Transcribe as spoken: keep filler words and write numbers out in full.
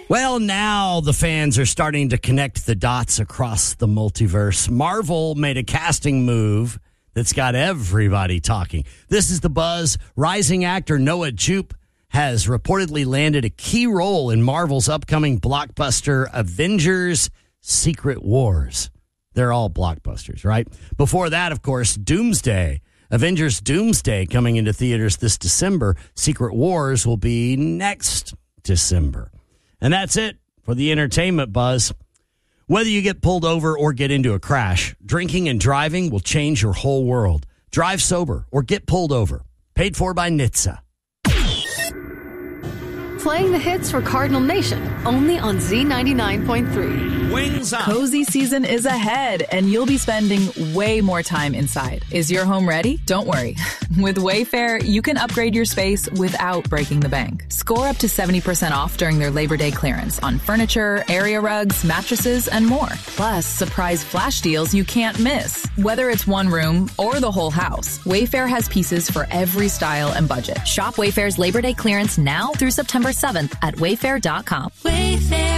Well, now the fans are starting to connect the dots across the multiverse. Marvel made a casting move that's got everybody talking. This is the buzz. Rising actor Noah Jupe has reportedly landed a key role in Marvel's upcoming blockbuster Avengers Secret Wars. They're all blockbusters, right? Before that, of course, Doomsday. Avengers Doomsday coming into theaters this December. Secret Wars will be next December. And that's it for the entertainment buzz. Whether you get pulled over or get into a crash, drinking and driving will change your whole world. Drive sober or get pulled over. Paid for by N H T S A. Playing the hits for Cardinal Nation, only on Z ninety-nine point three. Wings up. Cozy season is ahead, and you'll be spending way more time inside. Is your home ready? Don't worry. With Wayfair, you can upgrade your space without breaking the bank. Score up to seventy percent off during their Labor Day clearance on furniture, area rugs, mattresses, and more. Plus, surprise flash deals you can't miss. Whether it's one room or the whole house, Wayfair has pieces for every style and budget. Shop Wayfair's Labor Day clearance now through September seventh at wayfair dot com. Wayfair.